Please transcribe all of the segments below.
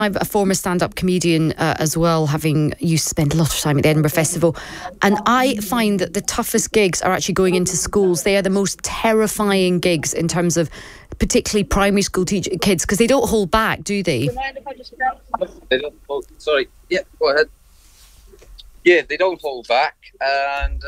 I'm a former stand-up comedian as well, having used to spend a lot of time at the Edinburgh Festival. And I find that the toughest gigs are actually going into schools. They are the most terrifying gigs in terms of particularly primary school kids, because they don't hold back, do they? They don't hold, sorry. Yeah, go ahead. Yeah, they don't hold back. And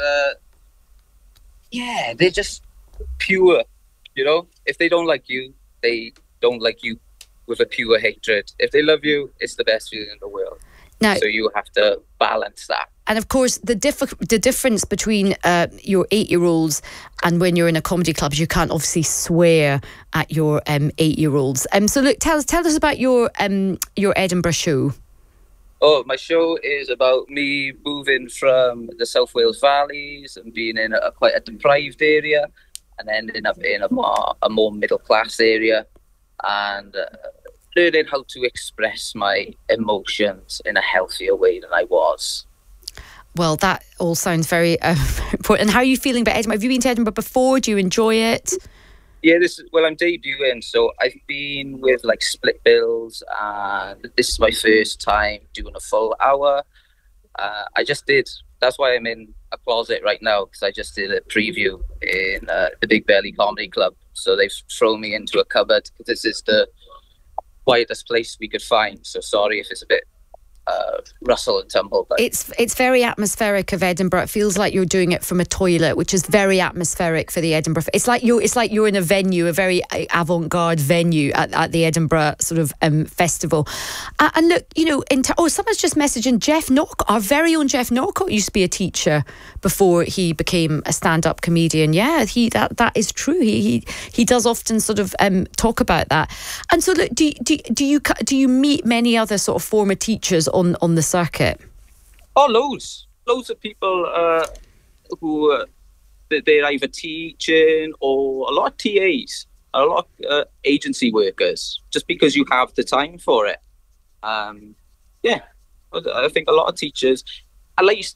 yeah, they're just pure, you know? If they don't like you, they don't like you with a pure hatred. If they love you, it's the best feeling in the world. Now, so you have to balance that. And of course, the difference between your 8-year-olds and when you're in a comedy club is you can't obviously swear at your 8-year-olds. So look, tell us about your Edinburgh show. Oh, my show is about me moving from the South Wales valleys and being in quite a deprived area and ending up in a more middle-class area, and learning how to express my emotions in a healthier way than I was. Well, that all sounds very important. And how are you feeling about Edinburgh? Have you been to Edinburgh before? Do you enjoy it? Yeah, I'm debuting, so I've been with like Split Bills, and this is my first time doing a full hour. That's why I'm in a closet right now, because I just did a preview in the Big Belly Comedy Club. So they've thrown me into a cupboard, because this is the quietest place we could find. So sorry if it's a bit rustle and tumble, but it's very atmospheric of Edinburgh. It feels like you're doing it from a toilet, which is very atmospheric for the Edinburgh. It's like you're in a venue, a very avant-garde venue at the Edinburgh sort of festival. And look, you know, someone's just messaging Jeff Norcott. Our very own Jeff Norcott used to be a teacher before he became a stand-up comedian. Yeah, that is true. He does often sort of talk about that. And so look, do you meet many other sort of former teachers on the circuit? Oh, loads of people who they're either teaching or a lot of TAs, a lot of agency workers, just because you have the time for it. Yeah, I think a lot of teachers, at least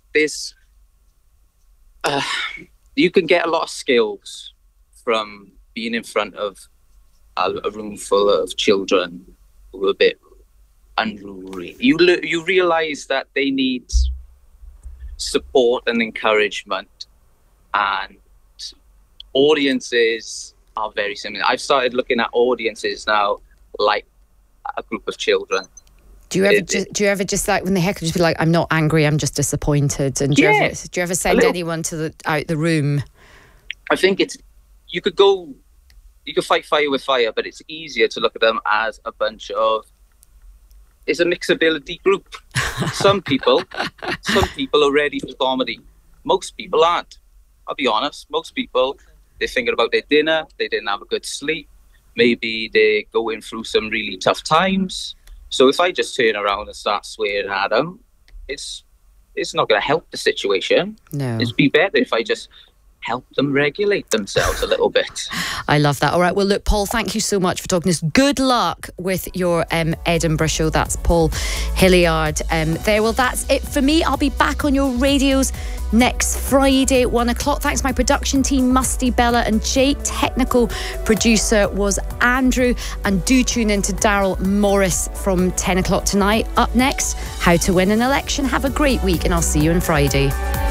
you can get a lot of skills from being in front of a room full of children who are a bit unruly. You realise that they need support and encouragement, and audiences are very similar. I've started looking at audiences now like a group of children. Do you ever just like when they heckle, just be like, I'm not angry, I'm just disappointed? And do you ever send anyone out the room? I think you could fight fire with fire, but it's easier to look at them as a bunch of. It's a mixability group. Some people are ready for comedy. Most people aren't. I'll be honest. Most people, they're thinking about their dinner. They didn't have a good sleep. Maybe they're going through some really tough times. So if I just turn around and start swearing at them, it's not going to help the situation. No. It'd be better if I just help them regulate themselves a little bit. I love that. All right, well, look, Paul, thank you so much for talking to us. Good luck with your Edinburgh show. That's Paul Hilliard there. Well, that's it for me. I'll be back on your radios next Friday at 1 o'clock. Thanks to my production team, Musty, Bella and Jake. Technical producer was Andrew. And do tune in to Daryl Morris from 10 o'clock tonight. Up next, how to win an election. Have a great week, and I'll see you on Friday.